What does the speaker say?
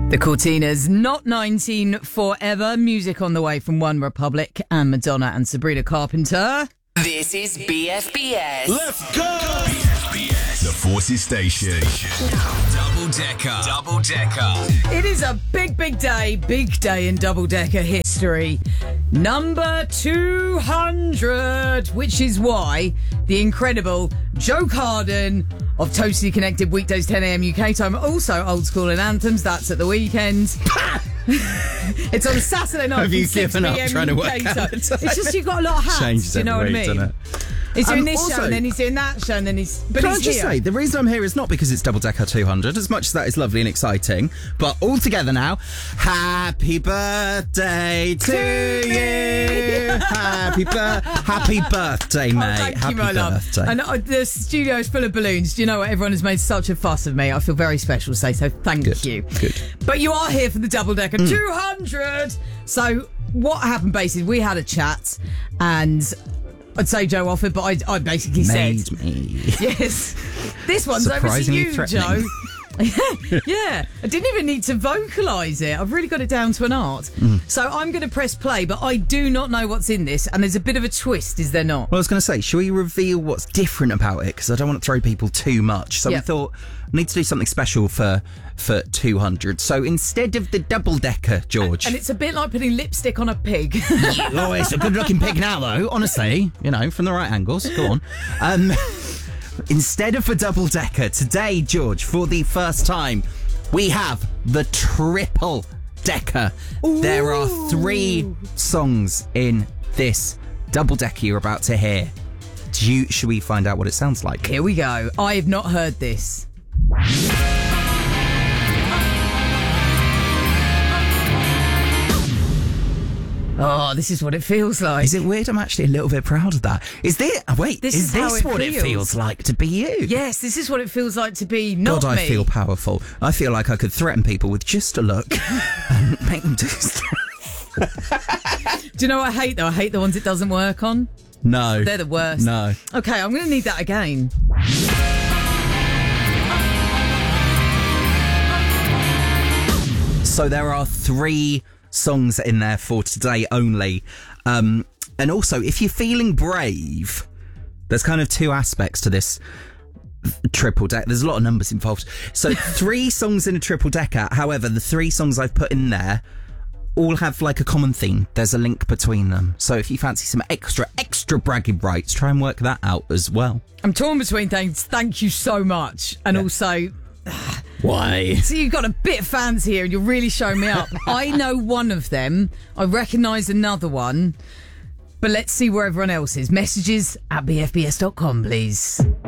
The Cortinas, Not 19 Forever. Music on the way from One Republic and Madonna and Sabrina Carpenter. This is BFBS. Let's go! BFBS, the Forces Station. Double Decker. It is a big day in Double Decker history. Number 200, which is why the incredible Joe Carden of Totally Connected weekdays 10 a.m. UK time, also Old School and Anthems, that's at the weekend. It's on Saturday night. Have you from 6 given up PM trying to UK work out time. the time? It's just you've got a lot of hats. Changes do you know what I every week, mean? doesn't it? He's doing this also, show and then he's doing that show and then he's... But Can I he's just here. say, the reason I'm here is not because it's Double Decker 200, as much as that is lovely and exciting, but all together now, happy birthday to you! Happy birthday, mate. Thank happy you, my birthday. love. And the studio is full of balloons. Do you know what? Everyone has made such a fuss of me. I feel very special to say, so thank you. Good. But you are here for the Double Decker 200. So what happened basically, we had a chat and I'd say Joe offered, but I basically said... me. Yes. This one's over to Surprisingly you, Joe. threatening. Yeah, I didn't even need to vocalise it. I've really got it down to an art. So I'm going to press play, but I do not know what's in this, and there's a bit of a twist, is there not? Well, I was going to say, shall we reveal what's different about it? Because I don't want to throw people too much. So Yeah. we thought, we need to do something special for 200. So instead of the double decker, George. And it's a bit like putting lipstick on a pig. Oh, it's a good-looking pig now, though, honestly. You know, from the right angles. Go on. Instead of a double decker, today, George, for the first time, we have the triple decker. Ooh. There are 3 songs in this double decker you're about to hear. Should we find out what it sounds like? Here we go. I have not heard this. Oh, this is what it feels like. Is it weird? I'm actually a little bit proud of that. Is this how what it it feels like to be you? Yes, this is what it feels like to be not God, me. I feel powerful. I feel like I could threaten people with just a look and make them do stuff. Do you know what I hate, though? I hate the ones it doesn't work on. No. They're the worst. No. Okay, I'm going to need that again. So there are 3 songs in there for today only. And also, if you're feeling brave, there's kind of 2 aspects to this triple deck. There's a lot of numbers involved. So 3 songs in a triple decker. However, the 3 songs I've put in there all have like a common theme. There's a link between them. So if you fancy some extra bragging rights, try and work that out as well. I'm torn between things. Thank you so much. And also... Why? So you've got a bit of fans here and you're really showing me up. I know one of them. I recognise another one. But let's see where everyone else is. Messages at bfbs.com, please.